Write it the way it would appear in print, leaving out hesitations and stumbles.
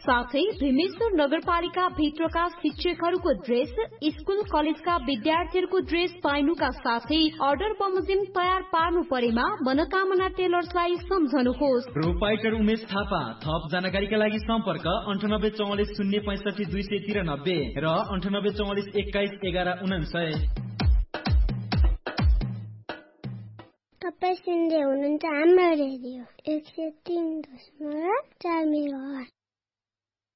साथै भीमेश्वर नगरपालिका भित्रका शिक्षकहरूको ड्रेस, स्कुल कलेजका विद्यार्थीहरूको ड्रेस पाइनुका साथै अर्डर बमोजिम तयार पार्नु परेमा मनोकामना टेलर्सलाई सम्झनुहोस्। प्रोपाइटर उमेश थापा। थप जानकारीका लागि सम्पर्क 9844065293 र 9844211199। तपाईं सुन्दै हुनुहुन्छ हाम्रो रेडियो 103.4 मेगाहर्ज।